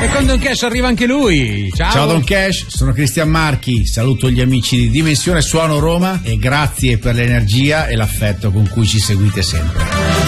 E con Don Cash arriva anche lui. Ciao Don Cash, sono Cristian Marchi, saluto gli amici di Dimensione Suono Roma e grazie per l'energia e l'affetto con cui ci seguite sempre.